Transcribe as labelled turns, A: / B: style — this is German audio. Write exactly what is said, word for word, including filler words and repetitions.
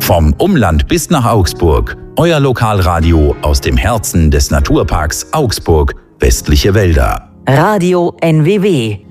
A: Vom Umland bis nach Augsburg. Euer Lokalradio aus dem Herzen des Naturparks Augsburg, Westliche Wälder.
B: Radio N W W.